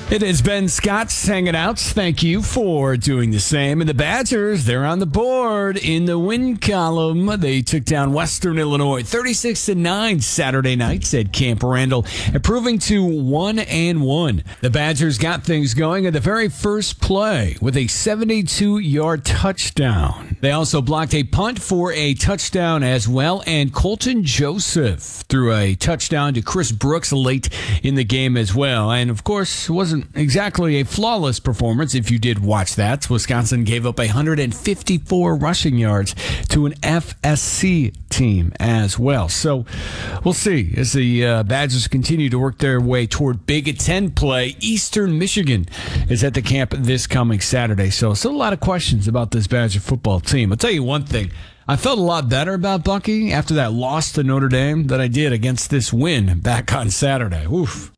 It has been Scott's hanging out. Thank you for doing the same. And the Badgers, they're on the board in the win column. They took down Western Illinois 36-9 Saturday night at Camp Randall, improving to 1-1. The Badgers got things going at the very first play with a 72-yard touchdown. They also blocked a punt for a touchdown as well, and Colton Joseph threw a touchdown to Chris Brooks late in the game as well. And of course, it wasn't exactly a flawless performance if you did watch that. Wisconsin gave up 154 rushing yards to an FSC team as well. So we'll see as the Badgers continue to work their way toward Big Ten play. Eastern Michigan is at the camp this coming Saturday. So still a lot of questions about this Badger football team. I'll tell you one thing. I felt a lot better about Bucky after that loss to Notre Dame than I did against this win back on Saturday. Oof.